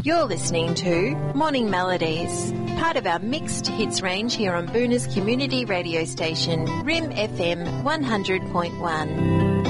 You're listening to Morning Melodies, part of our mixed hits range here on Boona's community radio station, RIM FM 100.1.